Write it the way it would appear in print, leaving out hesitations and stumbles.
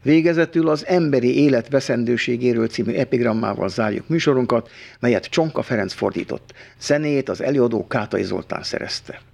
Végezetül az emberi élet veszendőségéről című epigrammával zárjuk műsorunkat, melyet Csonka Ferenc fordított. Zenéjét az előadó Kátai Zoltán szerezte.